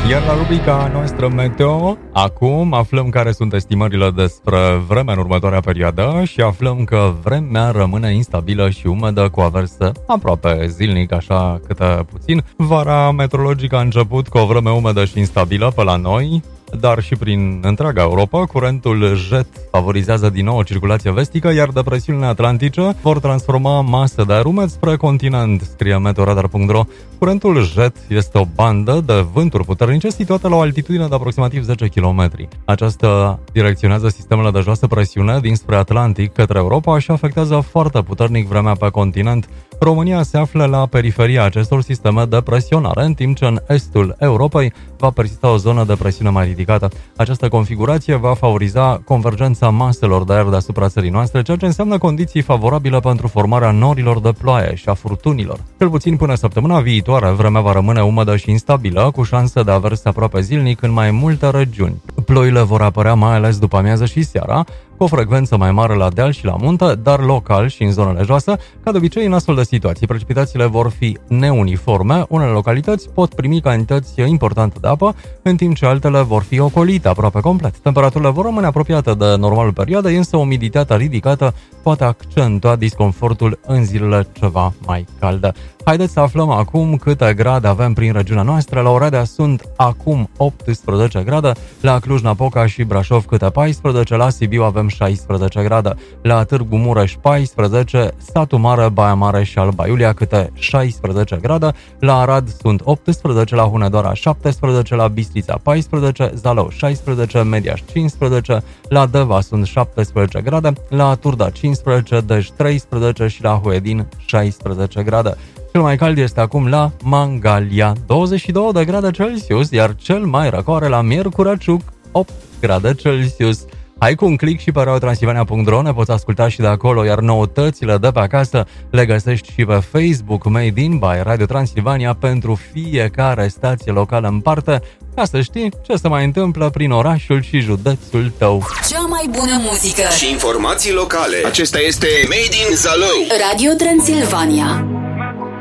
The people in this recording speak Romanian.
Iar la rubrica noastră meteo, acum aflăm care sunt estimările despre vremea în următoarea perioadă și aflăm că vremea rămâne instabilă și umedă cu averse aproape zilnic, așa câte puțin. Vara meteorologică a început cu o vreme umedă și instabilă pe la noi, dar și prin întreaga Europa. Curentul jet favorizează din nou o circulație vestică, iar depresiunile atlantice vor transforma masă de aer umed spre continent, scrie meteoradar.ro. Curentul jet este o bandă de vânturi puternice situată la o altitudine de aproximativ 10 km. Aceasta direcționează sistemele de joasă presiune dinspre Atlantic către Europa și afectează foarte puternic vremea pe continent. România se află la periferia acestor sisteme de presionare, în timp ce în estul Europei va persista o zonă de presiune mai ridicată. Această configurație va favoriza convergența maselor de aer deasupra țării noastre, ceea ce înseamnă condiții favorabile pentru formarea norilor de ploaie și a furtunilor. Cel puțin până săptămâna viitoare, vremea va rămâne umedă și instabilă, cu șanse de averse aproape zilnic în mai multe regiuni. Ploile vor apărea mai ales după amiază și seara, cu o frecvență mai mare la deal și la munte, dar local și în zonele joase. Ca de obicei, în astfel de situații, precipitațiile vor fi neuniforme, unele localități pot primi cantități importante de apă, în timp ce altele vor fi ocolite aproape complet. Temperaturile vor rămâne apropiate de normalul perioadei, însă umiditatea ridicată poate accentua disconfortul în zilele ceva mai calde. Haideți să aflăm acum câte grade avem prin regiunea noastră. La Oradea sunt acum 18 grade, la Cluj-Napoca și Brașov câte 14, la Sibiu avem 16 grade, la Târgu Mureș 14, Satu Mare, Baia Mare și Alba Iulia câte 16 grade, la Arad sunt 18, la Hunedoara 17, la Bistrița 14, Zalău 16, Mediaș 15, la Deva sunt 17 grade, la Turda 15, Dej 13 și la Huedin 16 grade. Cel mai cald este acum la Mangalia, 22 de grade Celsius, iar cel mai răcoare la Miercuraciuc, 8 grade Celsius. Hai cu un click și pe radiotransilvania.ro, ne poți asculta și de acolo, iar noutățile de pe acasă le găsești și pe Facebook, Made in by Radio Transilvania, pentru fiecare stație locală în parte, ca să știi ce se mai întâmplă prin orașul și județul tău. Cea mai bună muzică și informații locale. Acesta este Made in Zalău. Radio Transilvania.